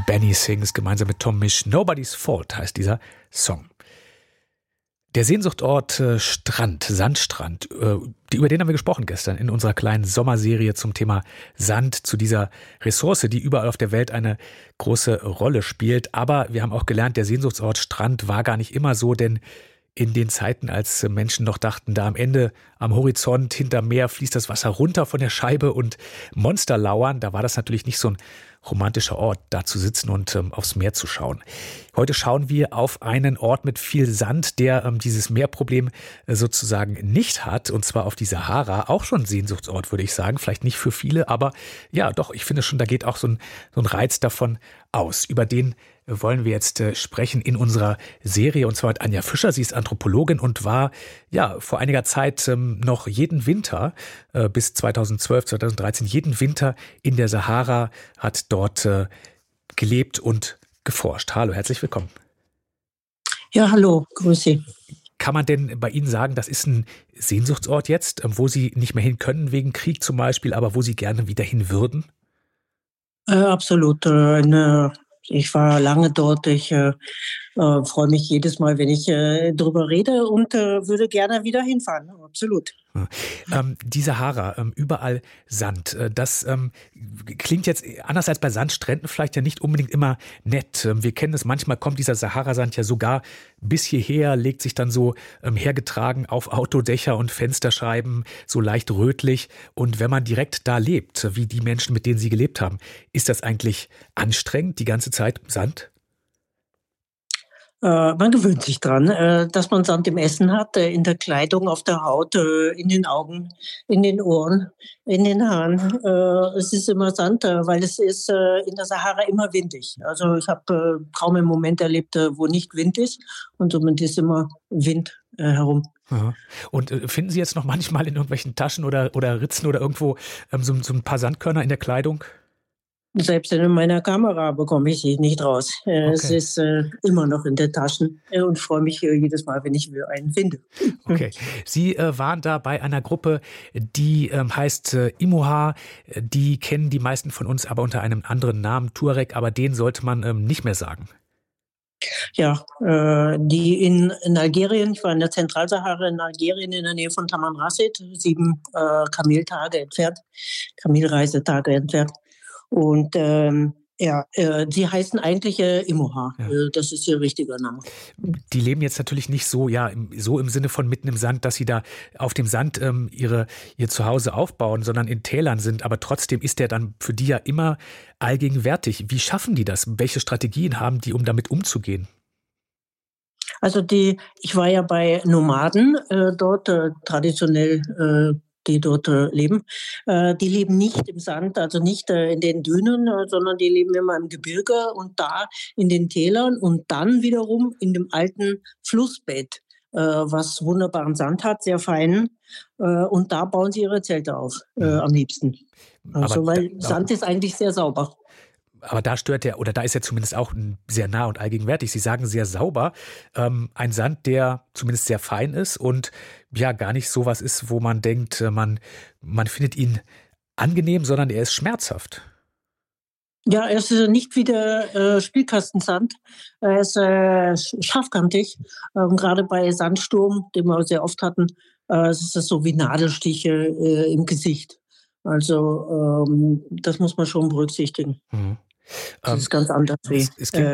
Benny Sings gemeinsam mit Tom Misch. Nobody's Fault heißt dieser Song. Der Sehnsuchtort Strand, Sandstrand, über den haben wir gesprochen gestern in unserer kleinen Sommerserie zum Thema Sand, zu dieser Ressource, die überall auf der Welt eine große Rolle spielt. Aber wir haben auch gelernt, der Sehnsuchtsort Strand war gar nicht immer so, denn in den Zeiten, als Menschen noch dachten, da am Ende am Horizont hinterm Meer fließt das Wasser runter von der Scheibe und Monster lauern, da war das natürlich nicht so ein romantischer Ort, da zu sitzen und aufs Meer zu schauen. Heute schauen wir auf einen Ort mit viel Sand, der dieses Meerproblem sozusagen nicht hat, und zwar auf die Sahara. Auch schon ein Sehnsuchtsort, würde ich sagen. Vielleicht nicht für viele, aber ja, doch, ich finde schon, da geht auch so ein Reiz davon aus. Über den wollen wir jetzt sprechen in unserer Serie, und zwar mit Anja Fischer. Sie ist Anthropologin und war ja vor einiger Zeit noch jeden Winter bis 2012, 2013 jeden Winter in der Sahara, hat dort gelebt und geforscht. Hallo, herzlich willkommen. Ja, hallo, grüße. Kann man denn bei Ihnen sagen, das ist ein Sehnsuchtsort jetzt, wo Sie nicht mehr hin können wegen Krieg zum Beispiel, aber wo Sie gerne wieder hin würden? Absolut. Ich war lange dort. Ich freue mich jedes Mal, wenn ich drüber rede, und würde gerne wieder hinfahren. Absolut. Die Sahara, überall Sand. Das klingt jetzt anders als bei Sandstränden vielleicht ja nicht unbedingt immer nett. Wir kennen es, manchmal kommt dieser Saharasand ja sogar bis hierher, legt sich dann so hergetragen auf Autodächer und Fensterscheiben, so leicht rötlich. Und wenn man direkt da lebt, wie die Menschen, mit denen Sie gelebt haben, ist das eigentlich anstrengend, die ganze Zeit Sand? Man gewöhnt sich dran, dass man Sand im Essen hat, in der Kleidung, auf der Haut, in den Augen, in den Ohren, in den Haaren. Es ist immer Sand, weil es ist in der Sahara immer windig. Also ich habe kaum einen Moment erlebt, wo nicht Wind ist, und somit ist immer Wind herum. Aha. Und finden Sie jetzt noch manchmal in irgendwelchen Taschen oder Ritzen oder irgendwo so ein paar Sandkörner in der Kleidung? Selbst in meiner Kamera bekomme ich sie nicht raus. Es Okay. ist immer noch in den Taschen, und freue mich jedes Mal, wenn ich einen finde. Okay. Sie waren da bei einer Gruppe, die heißt Imoha. Die kennen die meisten von uns aber unter einem anderen Namen, Tuareg, aber den sollte man nicht mehr sagen. Ja, die in Algerien, ich war in der Zentralsahara in Algerien in der Nähe von Tamanrasset, 7 Kameltage entfernt, Kamelreisetage entfernt. Und sie heißen eigentlich Imoha. Ja. Das ist ihr richtiger Name. Die leben jetzt natürlich nicht so, ja, so im Sinne von mitten im Sand, dass sie da auf dem Sand ihr Zuhause aufbauen, sondern in Tälern sind. Aber trotzdem ist der dann für die ja immer allgegenwärtig. Wie schaffen die das? Welche Strategien haben die, um damit umzugehen? Also ich war ja bei Nomaden dort, traditionell, die dort leben. Die leben nicht im Sand, also nicht in den Dünen, sondern die leben immer im Gebirge und da in den Tälern und dann wiederum in dem alten Flussbett, was wunderbaren Sand hat, sehr feinen. Und da bauen sie ihre Zelte auf, am liebsten. Also, Aber weil Sand ist eigentlich sehr sauber. Aber da da ist er zumindest auch sehr nah und allgegenwärtig. Sie sagen sehr sauber. Ein Sand, der zumindest sehr fein ist und ja gar nicht sowas ist, wo man denkt, man findet ihn angenehm, sondern er ist schmerzhaft. Ja, er ist nicht wie der Spielkastensand. Er ist scharfkantig. Gerade bei Sandsturm, den wir sehr oft hatten, ist es so wie Nadelstiche im Gesicht. Also das muss man schon berücksichtigen. Mhm. Das ist ganz anders wie.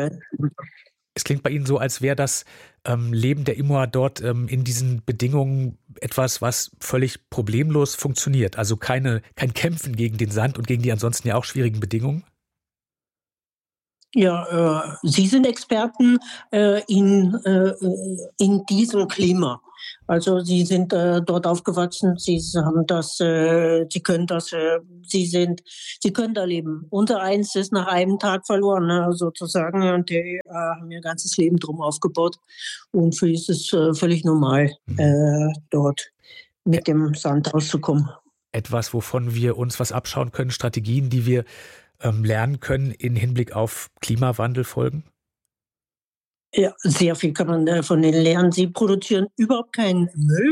Es klingt bei Ihnen so, als wäre das Leben der Imoha dort in diesen Bedingungen etwas, was völlig problemlos funktioniert. Also kein Kämpfen gegen den Sand und gegen die ansonsten ja auch schwierigen Bedingungen. Ja, Sie sind Experten in diesem Klima. Also Sie sind dort aufgewachsen, Sie haben das, Sie können das, Sie können da leben. Unser eins ist nach einem Tag verloren, ne, sozusagen, und die haben ihr ganzes Leben drum aufgebaut. Und für sie ist es völlig normal, dort mit dem Sand auszukommen. Etwas, wovon wir uns was abschauen können, Strategien, die wir lernen können in Hinblick auf Klimawandelfolgen? Ja, sehr viel kann man von denen lernen. Sie produzieren überhaupt keinen Müll.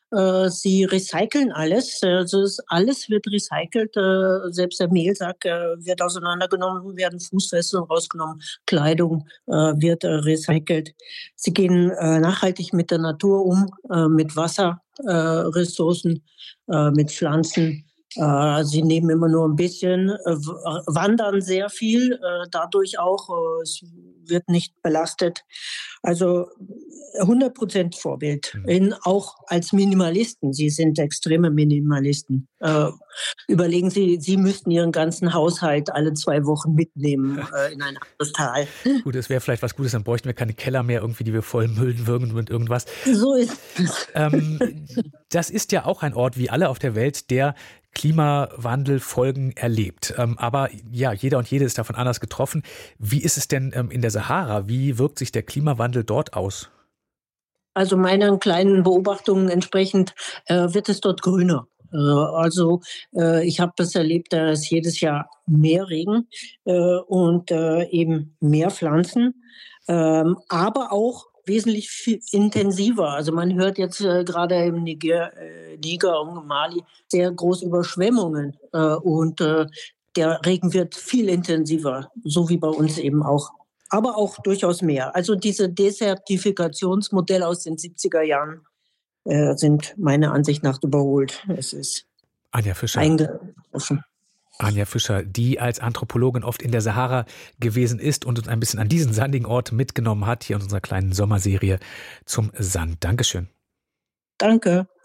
Sie recyceln alles. Also alles wird recycelt. Selbst der Mehlsack wird auseinandergenommen, werden Fußfesseln rausgenommen, Kleidung wird recycelt. Sie gehen nachhaltig mit der Natur um, mit Wasserressourcen, mit Pflanzen. Sie nehmen immer nur ein bisschen, wandern sehr viel, dadurch auch, es wird nicht belastet. Also 100% Vorbild, auch als Minimalisten. Sie sind extreme Minimalisten. Überlegen Sie, Sie müssten Ihren ganzen Haushalt alle 2 Wochen mitnehmen in ein anderes Tal. Gut, es wäre vielleicht was Gutes, dann bräuchten wir keine Keller mehr irgendwie, die wir vollmüllen würden mit irgendwas. So ist es. Das ist ja auch ein Ort, wie alle auf der Welt, der Klimawandelfolgen erlebt. Aber ja, jeder und jede ist davon anders getroffen. Wie ist es denn in der Sahara? Wie wirkt sich der Klimawandel dort aus? Also meinen kleinen Beobachtungen entsprechend wird es dort grüner. Ich habe das erlebt, da ist jedes Jahr mehr Regen und eben mehr Pflanzen, aber auch wesentlich viel intensiver. Also man hört jetzt gerade im Niger und Mali sehr große Überschwemmungen und der Regen wird viel intensiver, so wie bei uns eben auch. Aber auch durchaus mehr. Also diese Desertifikationsmodelle aus den 70er Jahren sind meiner Ansicht nach überholt. Es ist Anja Fischer. eingetroffen. Anja Fischer, die als Anthropologin oft in der Sahara gewesen ist und uns ein bisschen an diesen sandigen Ort mitgenommen hat, hier in unserer kleinen Sommerserie zum Sand. Dankeschön. Danke.